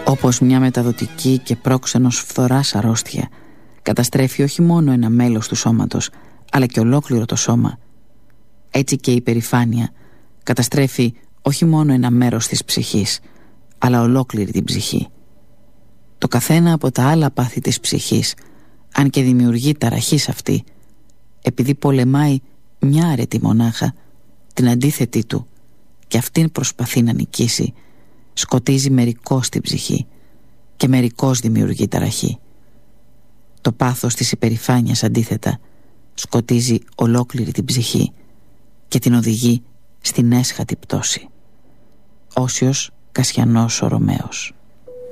Όπως μια μεταδοτική και πρόξενος φθοράς αρρώστια καταστρέφει όχι μόνο ένα μέλος του σώματος, αλλά και ολόκληρο το σώμα, έτσι και η υπερηφάνεια καταστρέφει όχι μόνο ένα μέρος της ψυχής, αλλά ολόκληρη την ψυχή. Το καθένα από τα άλλα πάθη της ψυχής, αν και δημιουργεί ταραχή σε αυτή, επειδή πολεμάει μια αρετή μονάχα, την αντίθετη του, και αυτήν προσπαθεί να νικήσει, σκοτίζει μερικώς την ψυχή και μερικώς δημιουργεί ταραχή. Το πάθος της υπερηφάνειας, αντίθετα, σκοτίζει ολόκληρη την ψυχή και την οδηγεί στην έσχατη πτώση. Όσιος Κασιανός ο Ρωμαίος.